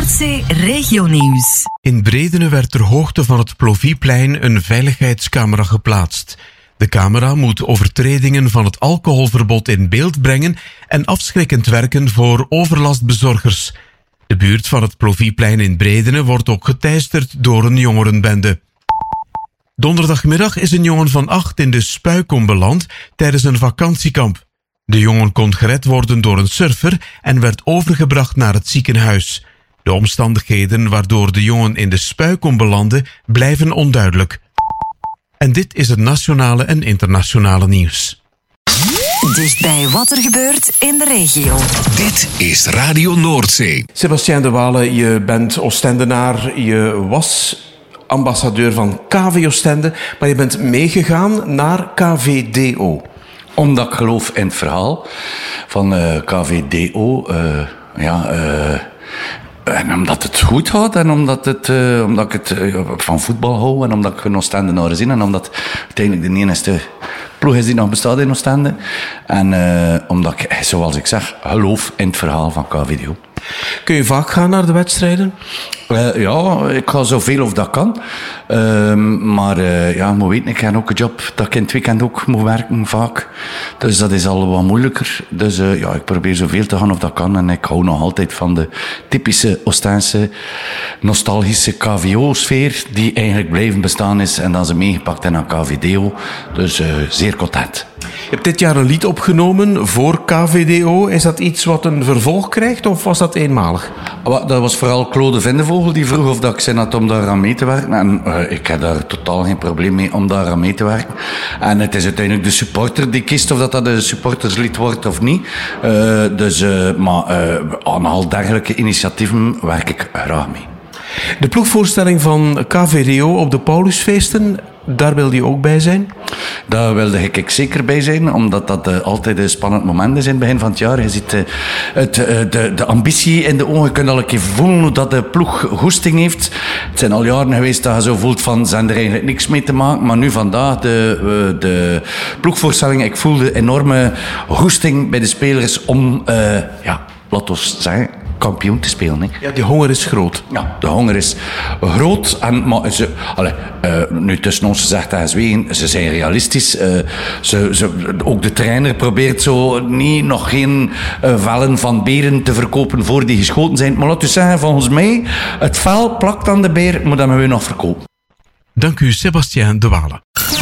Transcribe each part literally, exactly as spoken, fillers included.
Noordzee Regionieuws. In Bredene werd ter hoogte van het Plovieplein een veiligheidscamera geplaatst. De camera moet overtredingen van het alcoholverbod in beeld brengen en afschrikkend werken voor overlastbezorgers. De buurt van het Plovieplein in Bredene wordt ook geteisterd door een jongerenbende. Donderdagmiddag is een jongen van acht in de Spuikom beland tijdens een vakantiekamp. De jongen kon gered worden door een surfer en werd overgebracht naar het ziekenhuis. De omstandigheden waardoor de jongen in de Spuikom belandde blijven onduidelijk. En dit is het nationale en internationale nieuws. Dichtbij wat er gebeurt in de regio. Dit is Radio Noordzee. Sebastien De Wale, je bent Oostendenaar, je was ambassadeur van K V Oostende, maar je bent meegegaan naar K V D O. Omdat ik geloof in het verhaal van uh, K V D O. Uh, ja, uh, en omdat het goed gaat en omdat, het, uh, omdat ik het uh, van voetbal hou en omdat ik een Oostendenaar zie en omdat uiteindelijk de enige ploeg is die nog bestaat in Oostende. En uh, omdat ik, zoals ik zeg, geloof in het verhaal van K V D O. Kun je vaak gaan naar de wedstrijden? Uh, ja, ik ga zoveel of dat kan. Uh, maar uh, ja, moet weten, ik heb ook een job dat ik in het weekend ook moet werken, vaak. Dus dat is al wat moeilijker. Dus uh, ja, ik probeer zoveel te gaan of dat kan. En ik hou nog altijd van de typische Oostense, nostalgische K V O-sfeer, die eigenlijk blijven bestaan is. En dan ze meegepakt hebben naar K V D O. Dus uh, zeer content. Je hebt dit jaar een lied opgenomen voor K V D O. Is dat iets wat een vervolg krijgt of was dat eenmalig? Dat was vooral Claude Vindevogel die vroeg of dat ik zin had om daar aan mee te werken. En uh, ik heb daar totaal geen probleem mee om daar aan mee te werken. En het is uiteindelijk de supporter die kiest of dat, dat een supporterslied wordt of niet. Uh, dus, uh, maar uh, aan al dergelijke initiatieven werk ik graag mee. De ploegvoorstelling van K V D O op de Paulusfeesten, daar wilde je ook bij zijn? Daar wilde ik zeker bij zijn, omdat dat uh, altijd een spannend moment is in het begin van het jaar. Je ziet uh, het, uh, de, de ambitie in de ogen, je kunt al een keer voelen hoe dat de ploeg goesting heeft. Het zijn al jaren geweest dat je zo voelt van, zijn er eigenlijk niks mee te maken. Maar nu vandaag, de, uh, de ploegvoorstelling, ik voelde enorme goesting bij de spelers om, uh, ja, laat ons zeggen, kampioen te spelen. Hè. Ja, die honger is groot. Ja, de honger is groot. En, maar ze, allez, uh, nu tussen ons gezegd en gezwegen, ze zijn realistisch. Uh, ze, ze, ook de trainer probeert zo niet nog geen uh, vellen van beren te verkopen voor die geschoten zijn. Maar laat u zeggen, volgens mij, het vel plakt aan de beer, maar dat moeten we nog verkopen. Dank u, Sebastien De Wale.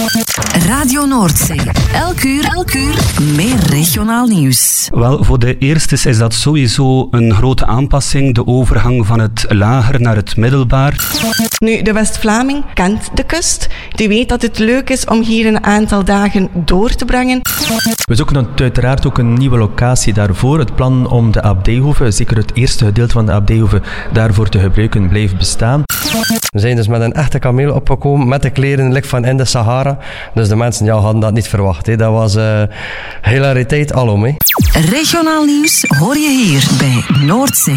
Radio Noordzee. Elk uur, elk uur meer regionaal nieuws. Wel, voor de eerstes is dat sowieso een grote aanpassing, de overgang van het lager naar het middelbaar. Nu, de West-Vlaming kent de kust. Die weet dat het leuk is om hier een aantal dagen door te brengen. We zoeken uiteraard ook een nieuwe locatie daarvoor. Het plan om de Abdijhoeve, zeker het eerste gedeelte van de Abdijhoeve, daarvoor te gebruiken, blijft bestaan. We zijn dus met een echte kameel opgekomen, met de kleren lik van in de Sahara. Dus de mensen ja, hadden dat niet verwacht. Hè. Dat was uh, hilariteit alom. Hè. Regionaal nieuws hoor je hier bij Noordzee.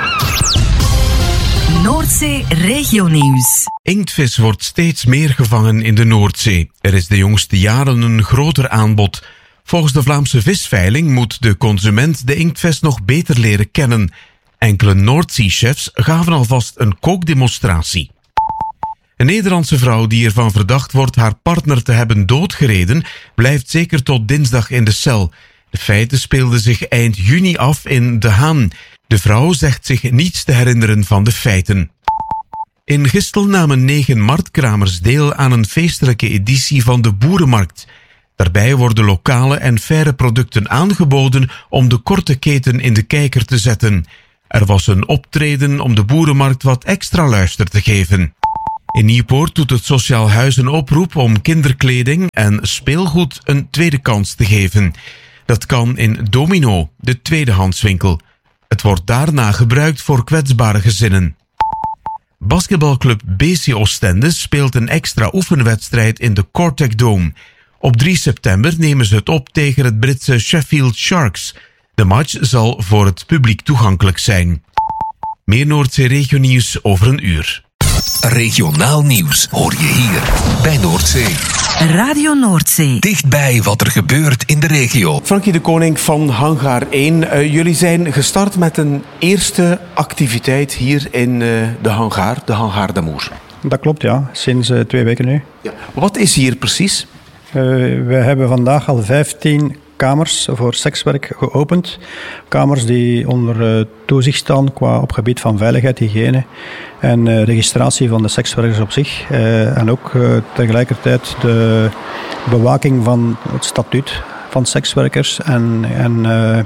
Noordzee Regionieuws. Inktvis wordt steeds meer gevangen in de Noordzee. Er is de jongste jaren een groter aanbod. Volgens de Vlaamse visveiling moet de consument de inktvis nog beter leren kennen. Enkele Noordzee-chefs gaven alvast een kookdemonstratie. Een Nederlandse vrouw die ervan verdacht wordt haar partner te hebben doodgereden, blijft zeker tot dinsdag in de cel. De feiten speelden zich eind juni af in De Haan. De vrouw zegt zich niets te herinneren van de feiten. In Gistel namen negen marktkramers deel aan een feestelijke editie van de Boerenmarkt. Daarbij worden lokale en faire producten aangeboden om de korte keten in de kijker te zetten. Er was een optreden om de Boerenmarkt wat extra luister te geven. In Nieuwpoort doet het Sociaal Huis een oproep om kinderkleding en speelgoed een tweede kans te geven. Dat kan in Domino, de tweedehandswinkel. Het wordt daarna gebruikt voor kwetsbare gezinnen. Basketbalclub B C Oostende speelt een extra oefenwedstrijd in de Cortec Dome. Op drie september nemen ze het op tegen het Britse Sheffield Sharks. De match zal voor het publiek toegankelijk zijn. Meer Noordzee Regionieuws over een uur. Regionaal nieuws hoor je hier bij Noordzee. Radio Noordzee. Dichtbij wat er gebeurt in de regio. Frankie de Koning van Hangar één. Uh, jullie zijn gestart met een eerste activiteit hier in uh, de hangar, de Hangar d'Amour. Dat klopt, ja. Sinds uh, twee weken nu. Ja. Wat is hier precies? Uh, we hebben vandaag al vijftien kamers voor sekswerk geopend. Kamers die onder uh, toezicht staan qua op gebied van veiligheid, hygiëne en uh, registratie van de sekswerkers op zich. Uh, en ook uh, tegelijkertijd de bewaking van het statuut van sekswerkers en, en uh,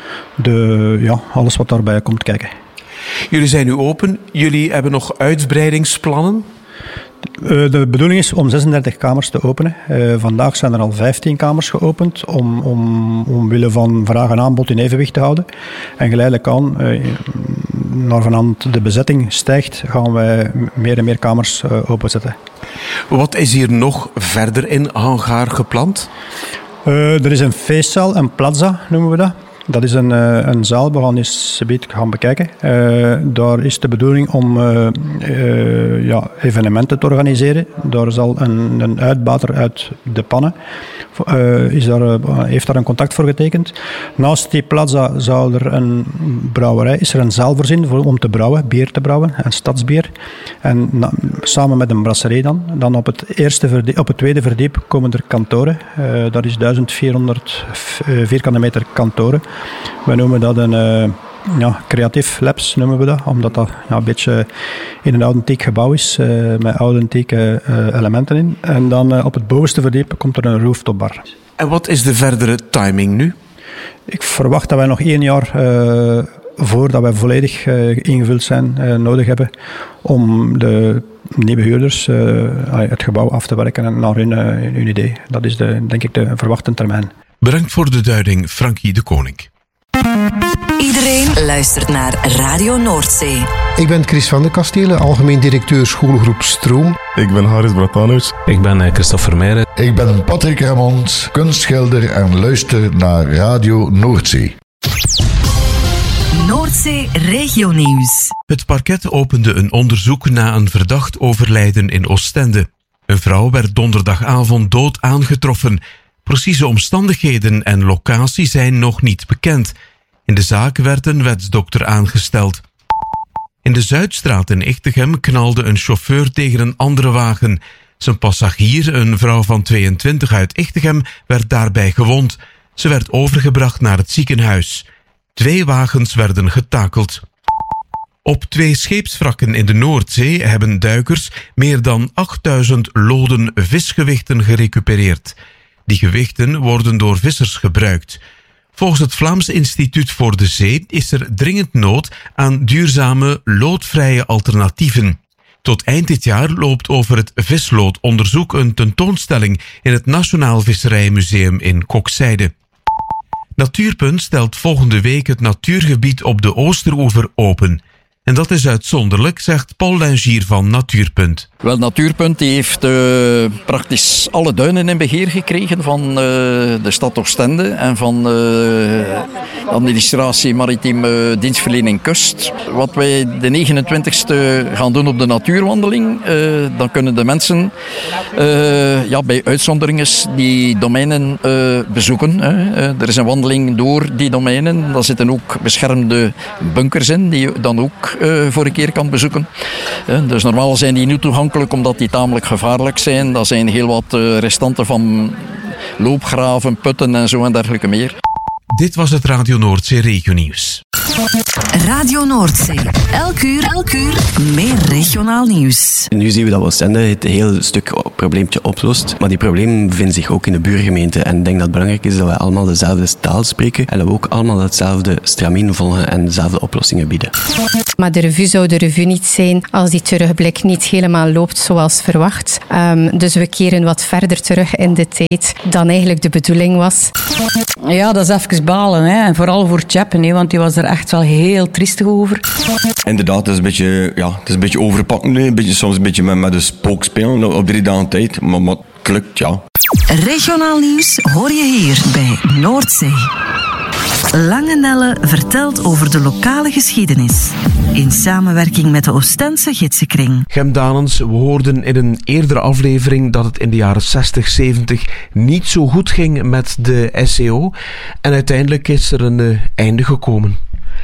de, ja, alles wat daarbij komt kijken. Jullie zijn nu open. Jullie hebben nog uitbreidingsplannen? De bedoeling is om zesendertig kamers te openen. Uh, vandaag zijn er al vijftien kamers geopend om, om, omwille van vraag en aanbod in evenwicht te houden. En geleidelijk aan, uh, naar vanand de bezetting stijgt, gaan wij meer en meer kamers uh, openzetten. Wat is hier nog verder in Hangar gepland? Uh, er is een feestzaal, een plaza noemen we dat. Dat is een, een zaal, we gaan eens een beetje gaan bekijken. Uh, daar is de bedoeling om uh, uh, ja, evenementen te organiseren. Daar zal een, een uitbater uit de pannen, uh, is daar, uh, heeft daar een contact voor getekend. Naast die plaza zal er een brouwerij, is er een zaal voorzien voor, om te brouwen, bier te brouwen, een stadsbier. En na, samen met een brasserie dan. Dan op het, eerste verdiep, op het tweede verdiep komen er kantoren. Uh, dat is duizend vierhonderd vierkante meter kantoren. We noemen dat een uh, ja, creatief labs, noemen we dat, omdat dat ja, een beetje in een authentiek gebouw is, uh, met authentieke uh, elementen in. En dan uh, op het bovenste verdiep komt er een rooftopbar. En wat is de verdere timing nu? Ik verwacht dat wij nog één jaar, uh, voordat wij volledig uh, ingevuld zijn, uh, nodig hebben om de nieuwe huurders uh, het gebouw af te werken en naar hun, uh, hun idee. Dat is de, denk ik de verwachte termijn. Bedankt voor de duiding, Frankie de Koning. Iedereen luistert naar Radio Noordzee. Ik ben Chris van de Kastelen, algemeen directeur schoolgroep Stroom. Ik ben Haris Bratanovic. Ik ben Christophe Vermeijden. Ik ben Patrick Ramond, kunstschilder en luister naar Radio Noordzee. Noordzee Regionieuws. Het parket opende een onderzoek na een verdacht overlijden in Oostende. Een vrouw werd donderdagavond dood aangetroffen. Precieze omstandigheden en locatie zijn nog niet bekend. In de zaak werd een wetsdokter aangesteld. In de Zuidstraat in Echtegem knalde een chauffeur tegen een andere wagen. Zijn passagier, een vrouw van tweeëntwintig uit Echtegem, werd daarbij gewond. Ze werd overgebracht naar het ziekenhuis. Twee wagens werden getakeld. Op twee scheepswrakken in de Noordzee hebben duikers meer dan achtduizend loden visgewichten gerecupereerd. Die gewichten worden door vissers gebruikt. Volgens het Vlaams Instituut voor de Zee is er dringend nood aan duurzame, loodvrije alternatieven. Tot eind dit jaar loopt over het visloodonderzoek een tentoonstelling in het Nationaal Visserijmuseum in Kokzijde. Natuurpunt stelt volgende week het natuurgebied op de Oosteroever open. En dat is uitzonderlijk, zegt Paul Langier van Natuurpunt. Wel, Natuurpunt die heeft uh, praktisch alle duinen in beheer gekregen van uh, de stad Oostende en van uh, de administratie Maritiem Dienstverlening Kust. Wat wij de negenentwintigste gaan doen op de natuurwandeling, uh, dan kunnen de mensen uh, ja, bij uitzonderingen die domeinen uh, bezoeken. Hè. Uh, er is een wandeling door die domeinen, daar zitten ook beschermde bunkers in die je dan ook Uh, voor een keer kan bezoeken. Uh, dus normaal zijn die niet toegankelijk omdat die tamelijk gevaarlijk zijn. Dat zijn heel wat uh, restanten van loopgraven, putten en zo en dergelijke meer. Dit was het Radio Noordzee Regionieuws. Radio Noordzee. Elk uur, elk uur meer regionaal nieuws. Nu zien we dat Oostende het hele stuk probleempje oplost. Maar die problemen bevinden zich ook in de buurgemeente. En ik denk dat het belangrijk is dat we allemaal dezelfde taal spreken. En dat we ook allemaal hetzelfde stramien volgen en dezelfde oplossingen bieden. Maar de revue zou de revue niet zijn als die terugblik niet helemaal loopt zoals verwacht. Um, dus we keren wat verder terug in de tijd dan eigenlijk de bedoeling was. Ja, dat is even balen. Hè. En vooral voor Tjeppen, hè, want die was er echt wel heel triestig over. Inderdaad, het is een beetje, ja, het is een beetje overpakken. Een beetje, soms een beetje met, met de spook spelen op drie dagen tijd. Maar, maar het lukt, ja. Regionaal nieuws hoor je hier bij Noordzee. Lange Nelle vertelt over de lokale geschiedenis. In samenwerking met de Oostense Gidsenkring. Gem Danens, we hoorden in een eerdere aflevering dat het in de jaren zestig, zeventig niet zo goed ging met de S E O. En uiteindelijk is er een uh, einde gekomen.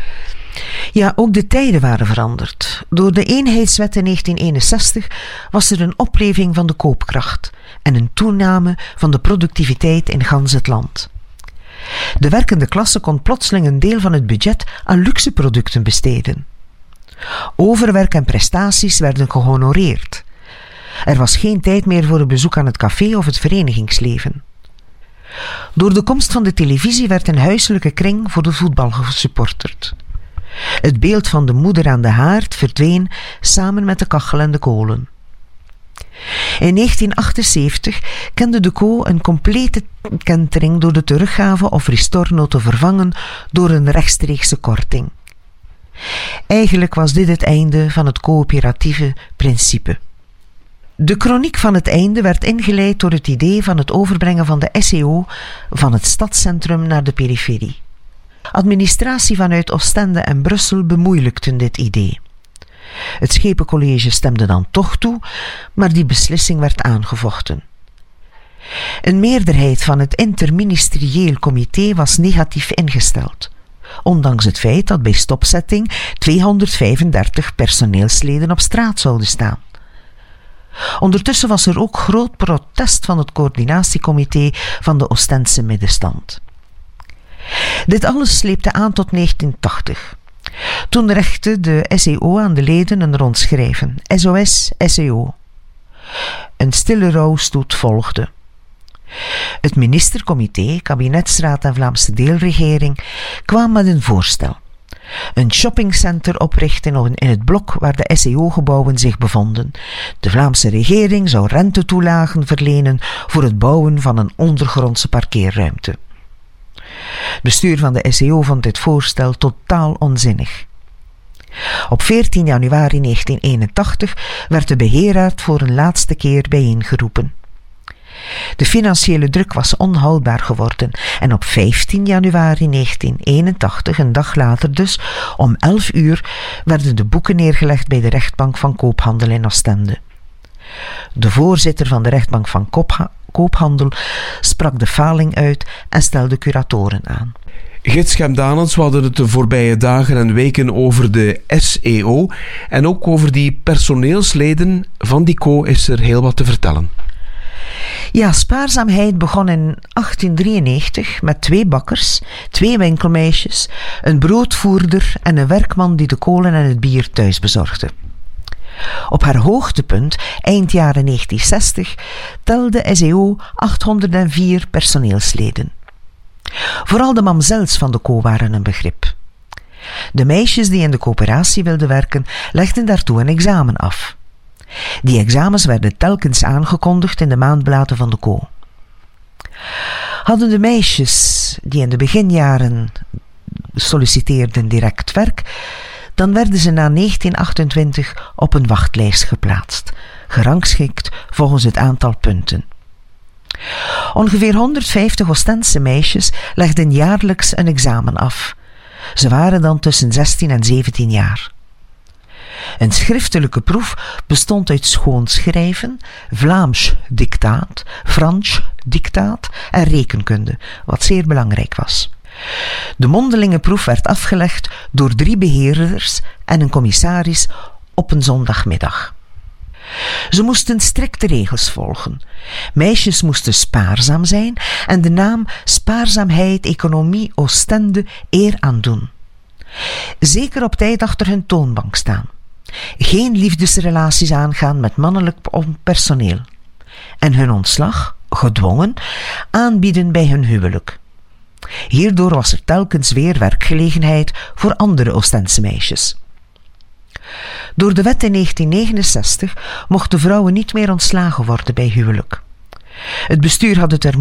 Ja, ook de tijden waren veranderd. Door de Eenheidswet in negentien eenenzestig was er een opleving van de koopkracht en een toename van de productiviteit in gans het land. De werkende klasse kon plotseling een deel van het budget aan luxe producten besteden. Overwerk en prestaties werden gehonoreerd. Er was geen tijd meer voor een bezoek aan het café of het verenigingsleven. Door de komst van de televisie werd een huiselijke kring voor de voetbal gesupporterd. Het beeld van de moeder aan de haard verdween samen met de kachel en de kolen. In negentien achtenzeventig kende de Co een complete kentering door de teruggave of ristorno te vervangen door een rechtstreekse korting. Eigenlijk was dit het einde van het coöperatieve principe. De chroniek van het einde werd ingeleid door het idee van het overbrengen van de S E O van het stadscentrum naar de periferie. Administratie vanuit Oostende en Brussel bemoeilijkten dit idee. Het Schepencollege stemde dan toch toe, maar die beslissing werd aangevochten. Een meerderheid van het interministerieel comité was negatief ingesteld, ondanks het feit dat bij stopzetting tweehonderdvijfendertig personeelsleden op straat zouden staan. Ondertussen was er ook groot protest van het coördinatiecomité van de Oostense middenstand. Dit alles sleepte aan tot negentien tachtig. Toen richtte de S E O aan de leden een rondschrijven, S O S S E O. Een stille rouwstoet volgde. Het ministercomité, kabinetsraad en Vlaamse deelregering kwam met een voorstel. Een shoppingcenter oprichten in het blok waar de S E O-gebouwen zich bevonden. De Vlaamse regering zou rentetoelagen verlenen voor het bouwen van een ondergrondse parkeerruimte. Het bestuur van de S E O vond dit voorstel totaal onzinnig. Op veertien januari negentien eenentachtig werd de beheerraad voor een laatste keer bijeengeroepen. De financiële druk was onhoudbaar geworden en op vijftien januari negentien eenentachtig, een dag later dus, om elf uur, werden de boeken neergelegd bij de rechtbank van koophandel in Oostende. De voorzitter van de rechtbank van Koopha- koophandel sprak de faling uit en stelde curatoren aan. Gids Gem Danens, we hadden het de voorbije dagen en weken over de S E O en ook over die personeelsleden van die Co is er heel wat te vertellen. Ja, spaarzaamheid begon in achttien drieënnegentig met twee bakkers, twee winkelmeisjes, een broodvoerder en een werkman die de kolen en het bier thuis bezorgde. Op haar hoogtepunt, eind jaren negentien zestig, telde S E O achthonderdvier personeelsleden. Vooral de mamzels van de Co waren een begrip. De meisjes die in de coöperatie wilden werken, legden daartoe een examen af. Die examens werden telkens aangekondigd in de maandbladen van de Co. Hadden de meisjes die in de beginjaren solliciteerden direct werk, dan werden ze na negentien achtentwintig op een wachtlijst geplaatst, gerangschikt volgens het aantal punten. Ongeveer honderdvijftig Oostense meisjes legden jaarlijks een examen af. Ze waren dan tussen zestien en zeventien jaar. Een schriftelijke proef bestond uit schoonschrijven, Vlaams dictaat, Frans dictaat en rekenkunde, wat zeer belangrijk was. De mondelinge proef werd afgelegd door drie beheerders en een commissaris op een zondagmiddag. Ze moesten strikte regels volgen. Meisjes moesten spaarzaam zijn en de naam Spaarzaamheid Economie Oostende eer aandoen. Zeker op tijd achter hun toonbank staan. Geen liefdesrelaties aangaan met mannelijk personeel. En hun ontslag, gedwongen, aanbieden bij hun huwelijk. Hierdoor was er telkens weer werkgelegenheid voor andere Oostense meisjes. Door de wet in negentien negenenzestig mochten vrouwen niet meer ontslagen worden bij huwelijk. Het bestuur had het er